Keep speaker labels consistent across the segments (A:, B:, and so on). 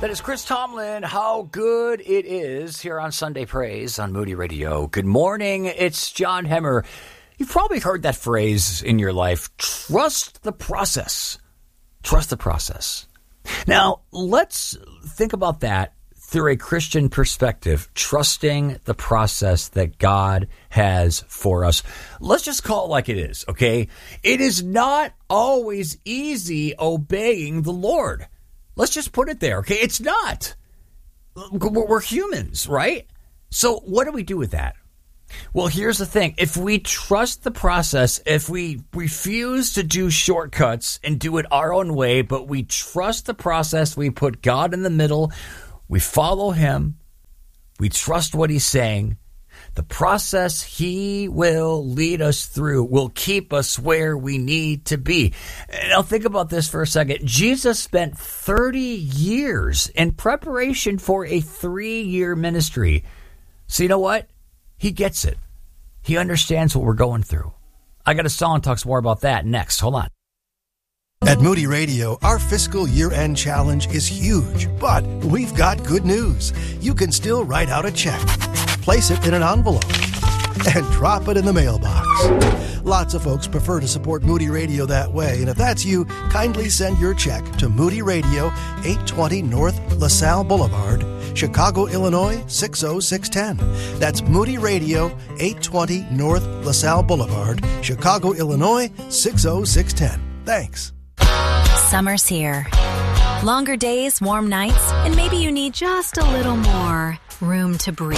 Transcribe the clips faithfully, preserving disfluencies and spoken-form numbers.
A: That is Chris Tomlin. How good it is here on Sunday Praise on Moody Radio. Good morning. It's John Hemmer. You've probably heard that phrase in your life. Trust the process. Trust the process. Now, let's think about that through a Christian perspective, trusting the process that God has for us. Let's just call it like it is, okay? It is not always easy obeying the Lord. Let's just put it there, okay? It's not. We're humans, right? So what do we do with that? Well, here's the thing. If we trust the process, if we refuse to do shortcuts and do it our own way, but we trust the process, we put God in the middle, we follow him, we trust what he's saying, the process he will lead us through will keep us where we need to be. Now think about this for a second. Jesus spent thirty years in preparation for a three-year ministry. So you know what? He gets it. He understands what we're going through. I got a song that talks more about that next. Hold on.
B: At Moody Radio, our fiscal year-end challenge is huge, but we've got good news. You can still write out a check, place it in an envelope, and drop it in the mailbox. Lots of folks prefer to support Moody Radio that way, and if that's you, kindly send your check to Moody Radio, eight twenty North LaSalle Boulevard, Chicago, Illinois, six oh six one oh. That's Moody Radio, eight twenty North LaSalle Boulevard, Chicago, Illinois, six oh six one oh. Thanks.
C: Summer's here. Longer days, warm nights, and maybe you need just a little more room to breathe.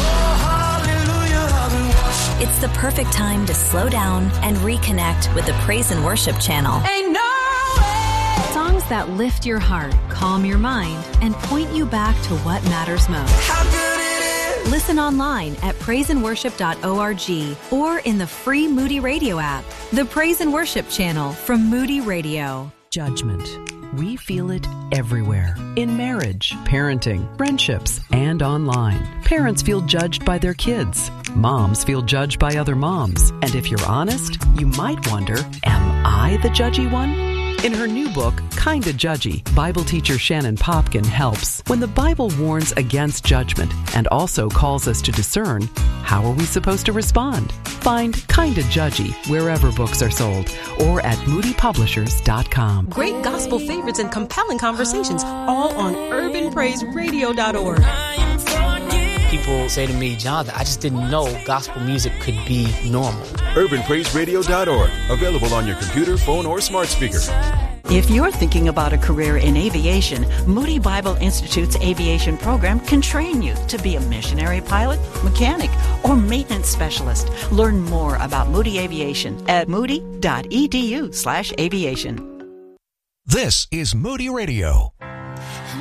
C: It's the perfect time to slow down and reconnect with the Praise and Worship channel.
D: Ain't no way.
E: Songs that lift your heart, calm your mind, and point you back to what matters most.
D: How good it is.
E: Listen online at praise and worship dot org or in the free Moody Radio app. The Praise and Worship channel from Moody Radio.
F: Judgment. We feel it everywhere. In marriage, parenting, friendships, and online. Parents feel judged by their kids. Moms feel judged by other moms. And if you're honest, you might wonder, am I the judgy one? In her new book, Kinda Judgy, Bible teacher Shannon Popkin helps when the Bible warns against judgment and also calls us to discern, how are we supposed to respond? Find Kinda Judgy wherever books are sold or at moody publishers dot com.
G: Great gospel favorites and compelling conversations, all on urban praise radio dot org.
H: People say to me, John, I just didn't know gospel music could be normal.
I: urban praise radio dot org. Available on your computer, phone, or smart speaker.
J: If you're thinking about a career in aviation, Moody Bible Institute's aviation program can train you to be a missionary pilot, mechanic, or maintenance specialist. Learn more about Moody Aviation at moody dot e d u slash aviation.
K: This is Moody Radio.